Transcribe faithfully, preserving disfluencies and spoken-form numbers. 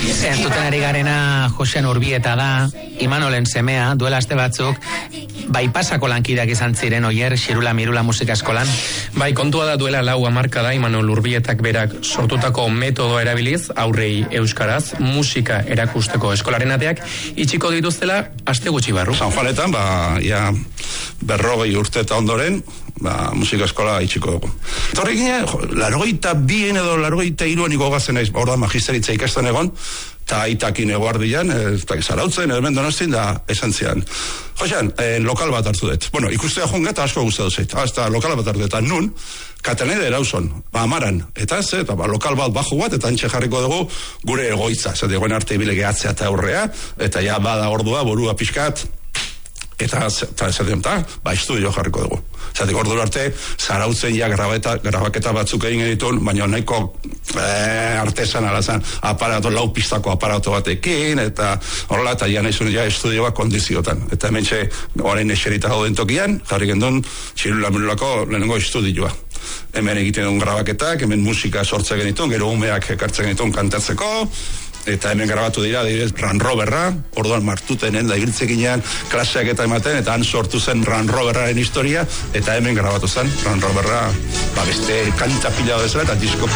Entzuten ari garena Josean Urbieta da, Imanolen semea, duela aste batzuk, bai pasako lankideak izan ziren oier, Xirula Mirula musika eskolan. Bai, kontua da duela lau hamarka da, Imanol Urbietak berak sortutako metodo erabiliz, aurrei euskaraz, musika erakusteko eskolaren ateak, itxiko dituztela aste gutxi barru. San Juanetan, ba, ja, berrogei urte eta ondoren, ba, musika eskola itxiko dugu. Torri gine, larogeita bien edo larogeita iruan iko gazen naiz, hor da magisteritza ikasten egon, eta aitakin eguardian, eta zarautzen, edo Donostin da esan zian. Josean, eh, lokal bat hartu dut. Bueno, ikustea jonga eta asko guztatu zait. Hasta lokal bat hartu dut. Eta nun, Katanede erauzon, ba, amaran. Eta ez, eta ba, lokal bat bajo bat, eta antxe jarriko dugu gure egoitza. Zer, digoen arte ibile gehatzea eta aurrea, eta ja bada ordua, borua pixkat, eta esaten da, ba, estudio jarriko dugu. Zatik, ordu arte, zarautzen ja grabeta, grabaketa batzuk egin editun, baina nahiko eh, artesan alazan aparato, lau pistako aparato batekin, eta horrela, eta ja nahizun ja estudioa kondiziotan. Eta hemen txe, orain eserita gauden tokian, jarri gendun, Xirula Mirulako lehenengo estudioa. Hemen egiten duen grabaketak, hemen musika sortzen genitun, gero umeak ekartzen genitun kantatzeko, eta hemen grabatu dira, direz, Ran Roverra, orduan martutenen da igiltzekinean klaseak eta ematen, eta han sortu zen Ran Roverraren historia, eta hemen grabatu zen Ran Roverra, ba beste kanta pila bezala, eta disko